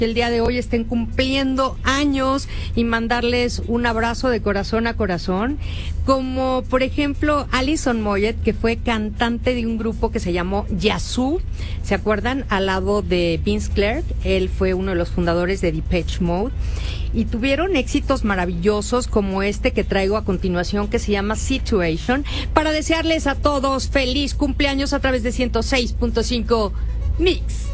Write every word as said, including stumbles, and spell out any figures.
que el día de hoy estén cumpliendo años y mandarles un abrazo de corazón a corazón, como por ejemplo Alison Moyet, que fue cantante de un grupo que se llamó Yazoo, ¿se acuerdan? Al lado de Vince Clarke. Él fue uno de los fundadores de Depeche Mode y tuvieron éxitos maravillosos como este que traigo a continuación, que se llama Situation, para desearles a todos feliz cumpleaños a través de ciento seis punto cinco Mix.